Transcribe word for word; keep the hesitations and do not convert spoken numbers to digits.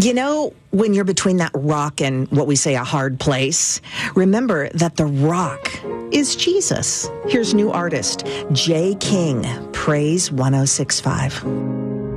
You know, when you're between that rock and what we say a hard place, remember that the rock is Jesus. Here's new artist, Jay King, Praise one oh six point five.